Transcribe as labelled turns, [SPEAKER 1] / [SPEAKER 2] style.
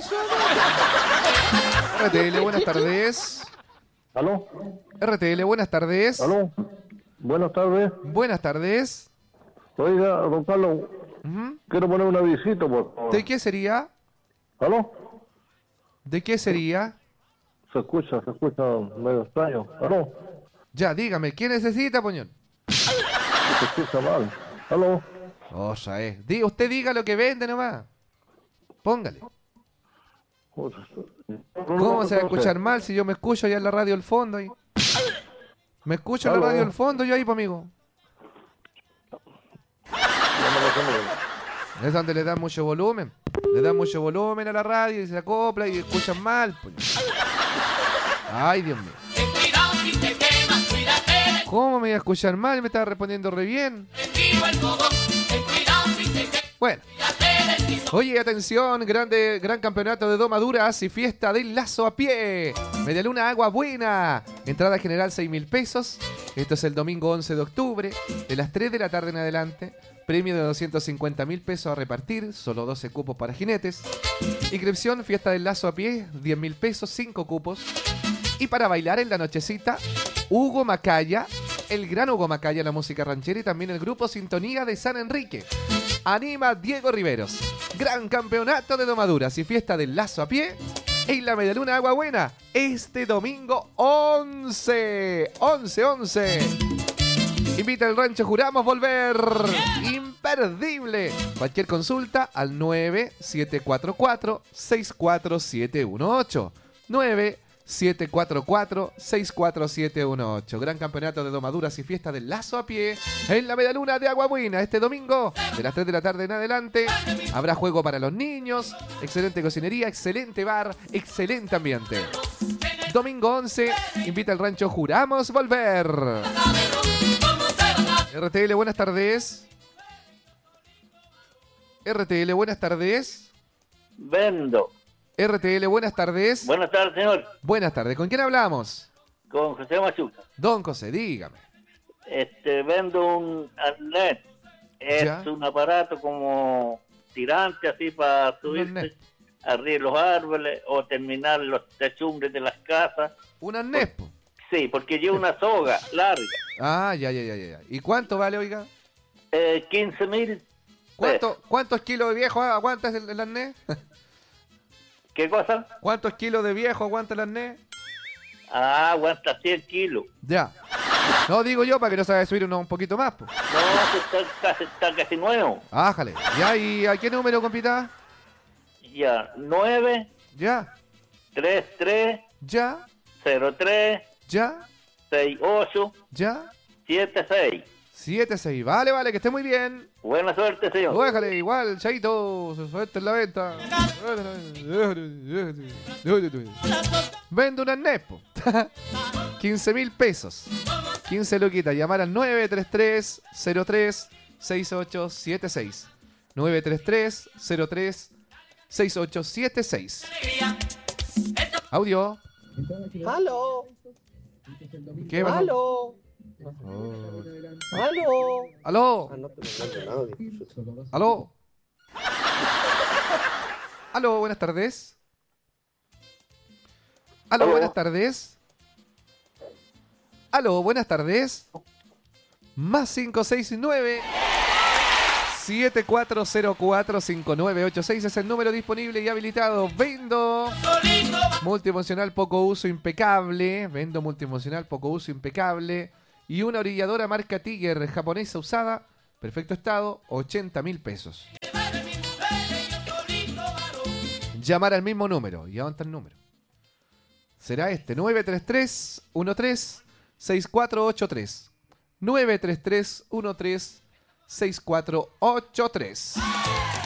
[SPEAKER 1] RTL, buenas tardes.
[SPEAKER 2] ¿Aló?
[SPEAKER 1] RTL, buenas tardes.
[SPEAKER 2] ¿Aló? Buenas tardes.
[SPEAKER 1] Buenas tardes.
[SPEAKER 2] Oiga, don Carlos, quiero poner una visita, por favor.
[SPEAKER 1] ¿De qué sería?
[SPEAKER 2] ¿Aló?
[SPEAKER 1] ¿De qué sería?
[SPEAKER 2] Se escucha medio extraño. ¿Aló?
[SPEAKER 1] Ya, dígame, ¿qué necesita, Poñón?
[SPEAKER 2] Se escucha mal. ¿Aló?
[SPEAKER 1] Usted diga lo que vende nomás. Póngale. ¿Cómo se va a escuchar mal si yo me escucho allá en la radio al fondo ahí? Me escucho en la radio al fondo yo ahí, pues, amigo. Es donde le dan mucho volumen. Le dan mucho volumen a la radio y se acopla y escuchan mal, pues. Ay, Dios mío. ¿Cómo me iba a escuchar mal? Me estaba respondiendo re bien. Bueno. Oye, atención, gran campeonato de domaduras y fiesta del lazo a pie. Medialuna Agua Buena. Entrada general 6.000 pesos. Esto es el domingo 11 de octubre, de las 3 de la tarde en adelante. Premio de 250.000 pesos a repartir, solo 12 cupos para jinetes. Inscripción, fiesta del lazo a pie, 10.000 pesos, 5 cupos. Y para bailar en la nochecita, Hugo Macaya, el gran Hugo Macaya, la música ranchera y también el grupo Sintonía de San Enrique. Anima Diego Riveros. Gran campeonato de domaduras y fiesta del lazo a pie en la Medialuna Agua Buena este domingo 11. Invita al Rancho Juramos Volver. Imperdible. Cualquier consulta al 9744-64718. 9744-64718. Gran campeonato de domaduras y fiesta del lazo a pie en la Medialuna de Agua Buena este domingo de las 3 de la tarde en adelante. Habrá juego para los niños, excelente cocinería, excelente bar, excelente ambiente. Domingo 11, invita al Rancho Juramos Volver. RTL, buenas tardes. RTL, buenas tardes.
[SPEAKER 3] Vendo.
[SPEAKER 1] RTL, buenas tardes.
[SPEAKER 3] Buenas tardes, señor.
[SPEAKER 1] Buenas tardes. ¿Con quién hablamos?
[SPEAKER 3] Con José Machuca.
[SPEAKER 1] Don José, dígame.
[SPEAKER 3] Vendo un arnés. Es
[SPEAKER 1] ¿Ya?
[SPEAKER 3] un aparato como tirante, así para subirse arriba de los árboles o terminar los techumbres de las casas.
[SPEAKER 1] ¿Un arnés?
[SPEAKER 3] Sí, porque lleva una soga larga.
[SPEAKER 1] Ah, ya. ¿Y cuánto vale, oiga?
[SPEAKER 3] 15.000.
[SPEAKER 1] ¿Cuántos kilos de viejo aguanta el arnés?
[SPEAKER 3] ¿Qué cosa?
[SPEAKER 1] ¿Cuántos kilos de viejo aguanta el arnés?
[SPEAKER 3] Ah, aguanta 100 kilos.
[SPEAKER 1] Ya. No, digo yo para que no se vaya a subir un poquito más. Po.
[SPEAKER 3] No, está casi nuevo.
[SPEAKER 1] Ájale. Ya, ¿y a qué número, compita?
[SPEAKER 3] Ya, 9.
[SPEAKER 1] Ya.
[SPEAKER 3] 33.
[SPEAKER 1] Ya.
[SPEAKER 3] 03.
[SPEAKER 1] Ya.
[SPEAKER 3] 68.
[SPEAKER 1] Ya.
[SPEAKER 3] 76.
[SPEAKER 1] 76. Vale, que esté muy bien.
[SPEAKER 3] Buena suerte, señor.
[SPEAKER 1] Déjale, igual, chaito, suerte en la venta. Vende un arnés, 15.000 pesos. 15 luquitas. Llamar al 933-03-6876. 933-03-6876. Audio.
[SPEAKER 4] ¡Aló!
[SPEAKER 1] ¿Qué pasó?
[SPEAKER 4] ¡Aló! ¡Aló!
[SPEAKER 1] ¡Aló!
[SPEAKER 4] No te mando el audio.
[SPEAKER 1] ¡Aló! ¡Aló! Buenas tardes. ¡Aló! Buenas tardes. ¡Aló! Buenas tardes. Más 569 74045986 es el número disponible y habilitado. Vendo multiemocional poco uso impecable. Vendo multiemocional poco uso impecable. Y una orilladora marca Tiger japonesa usada, perfecto estado, 80.000 pesos. Llamar al mismo número. ¿Y aguanta el número? Será este, 933-13-6483. 933-13-6483.